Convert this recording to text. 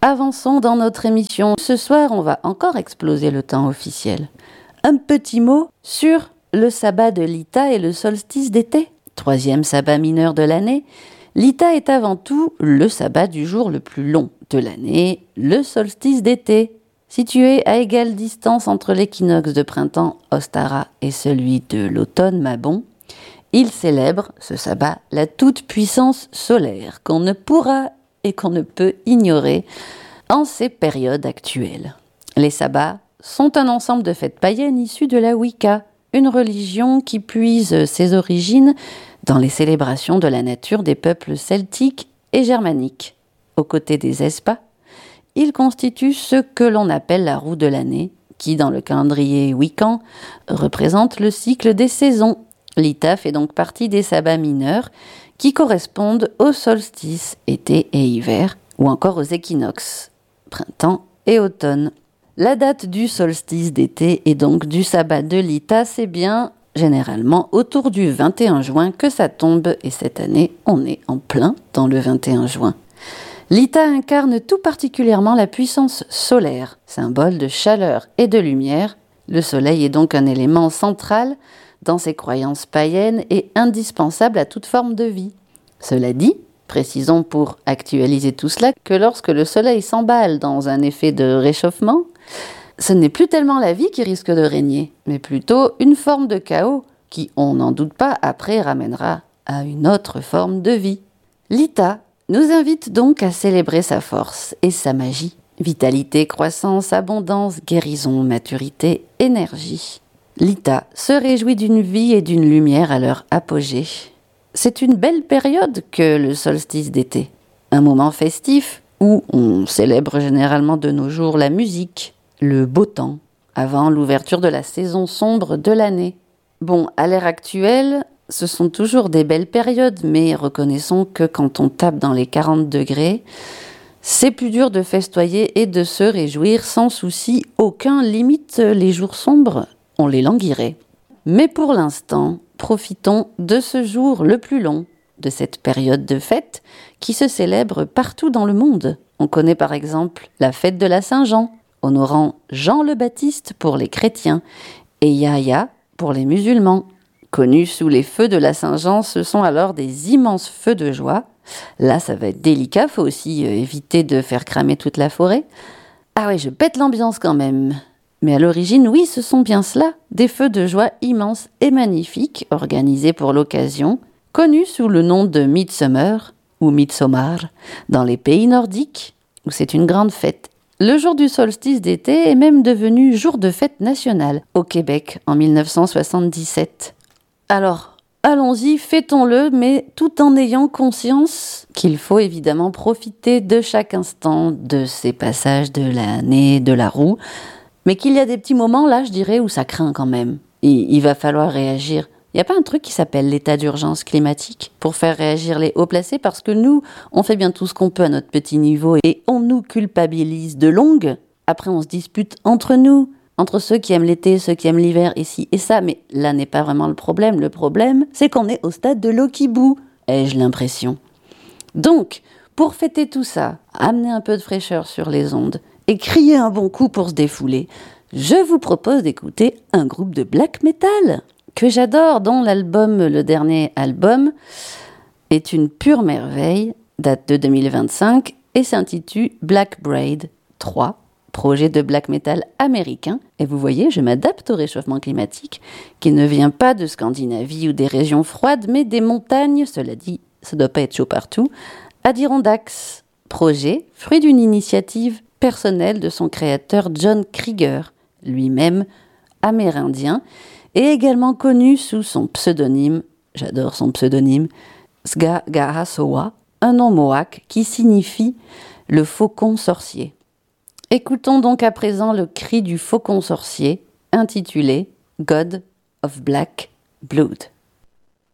Avançons dans notre émission. Ce soir, on va encore exploser le temps officiel. Un petit mot sur le sabbat de Lita et le solstice d'été. 3e sabbat mineur de l'année. Lita est avant tout le sabbat du jour le plus long de l'année, le solstice d'été. Situé à égale distance entre l'équinoxe de printemps Ostara et celui de l'automne Mabon, il célèbre, ce sabbat, la toute-puissance solaire qu'on ne pourra et qu'on ne peut ignorer en ces périodes actuelles. Les sabbats sont un ensemble de fêtes païennes issues de la Wicca, une religion qui puise ses origines dans les célébrations de la nature des peuples celtiques et germaniques. Aux côtés des espas, il constitue ce que l'on appelle la roue de l'année, qui, dans le calendrier wiccan, représente le cycle des saisons. Lita fait donc partie des sabbats mineurs qui correspondent aux solstices, été et hiver, ou encore aux équinoxes, printemps et automne. La date du solstice d'été et donc du sabbat de Lita, c'est bien généralement autour du 21 juin que ça tombe, et cette année, on est en plein dans le 21 juin. Lita incarne tout particulièrement la puissance solaire, symbole de chaleur et de lumière. Le soleil est donc un élément central dans ses croyances païennes et indispensable à toute forme de vie. Cela dit, précisons pour actualiser tout cela que lorsque le soleil s'emballe dans un effet de réchauffement, ce n'est plus tellement la vie qui risque de régner, mais plutôt une forme de chaos qui, on n'en doute pas, après ramènera à une autre forme de vie. Lita nous invite donc à célébrer sa force et sa magie. Vitalité, croissance, abondance, guérison, maturité, énergie. Lita se réjouit d'une vie et d'une lumière à leur apogée. C'est une belle période que le solstice d'été. Un moment festif où on célèbre généralement de nos jours la musique, le beau temps, avant l'ouverture de la saison sombre de l'année. Bon, à l'ère actuelle, ce sont toujours des belles périodes, mais reconnaissons que quand on tape dans les 40 degrés, c'est plus dur de festoyer et de se réjouir sans souci aucun. Limite les jours sombres, on les languirait. Mais pour l'instant, profitons de ce jour le plus long, de cette période de fête qui se célèbre partout dans le monde. On connaît par exemple la fête de la Saint-Jean, honorant Jean le Baptiste pour les chrétiens et Yahya pour les musulmans. Connus sous les feux de la Saint-Jean, ce sont alors des immenses feux de joie. Là, ça va être délicat, faut aussi éviter de faire cramer toute la forêt. Ah oui, je pète l'ambiance quand même. Mais à l'origine, oui, ce sont bien cela, des feux de joie immenses et magnifiques, organisés pour l'occasion, connus sous le nom de Midsummer ou Midsommar dans les pays nordiques, où c'est une grande fête. Le jour du solstice d'été est même devenu jour de fête nationale au Québec en 1977. Alors, allons-y, fêtons-le, mais tout en ayant conscience qu'il faut évidemment profiter de chaque instant de ces passages de l'année, de la roue, mais qu'il y a des petits moments, là, je dirais, où ça craint quand même. Il va falloir réagir. Il n'y a pas un truc qui s'appelle l'état d'urgence climatique pour faire réagir les hauts placés, parce que nous, on fait bien tout ce qu'on peut à notre petit niveau et on nous culpabilise de longue. Après, on se dispute entre nous, entre ceux qui aiment l'été, ceux qui aiment l'hiver, et ci et ça. Mais là n'est pas vraiment le problème. Le problème, c'est qu'on est au stade de l'eau qui bout, ai-je l'impression. Donc, pour fêter tout ça, amener un peu de fraîcheur sur les ondes et crier un bon coup pour se défouler, je vous propose d'écouter un groupe de black metal que j'adore, dont le dernier album, est une pure merveille, date de 2025 et s'intitule Black Braid 3, projet de black metal américain. Et vous voyez, je m'adapte au réchauffement climatique qui ne vient pas de Scandinavie ou des régions froides, mais des montagnes, cela dit, ça doit pas être chaud partout, Adirondacks. Projet, fruit d'une initiative personnelle de son créateur John Krieger, lui-même amérindien, et également connu sous son pseudonyme, j'adore son pseudonyme, Sga-Gaha-Sowa, un nom mohawk qui signifie le faucon sorcier. Écoutons donc à présent le cri du faucon sorcier, intitulé God of Black Blood.